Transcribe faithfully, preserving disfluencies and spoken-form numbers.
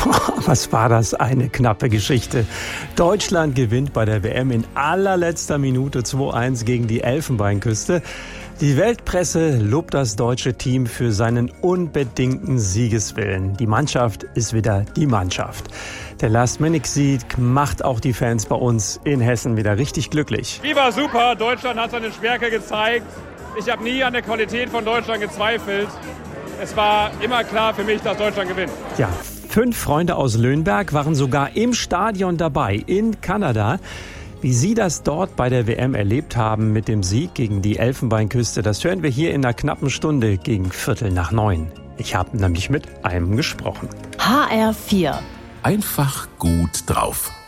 Was war das eine knappe Geschichte. Deutschland gewinnt bei der W M in allerletzter Minute zwei eins gegen die Elfenbeinküste. Die Weltpresse lobt das deutsche Team für seinen unbedingten Siegeswillen. Die Mannschaft ist wieder die Mannschaft. Der Last-Minute-Sieg macht auch die Fans bei uns in Hessen wieder richtig glücklich. Die war super. Deutschland hat seine Stärke gezeigt. Ich habe nie an der Qualität von Deutschland gezweifelt. Es war immer klar für mich, dass Deutschland gewinnt. Ja, fünf Freunde aus Löhnberg waren sogar im Stadion dabei, in Kanada. Wie sie das dort bei der W M erlebt haben mit dem Sieg gegen die Elfenbeinküste, das hören wir hier in einer knappen Stunde gegen Viertel nach neun. Ich habe nämlich mit einem gesprochen. H R vier. Einfach gut drauf.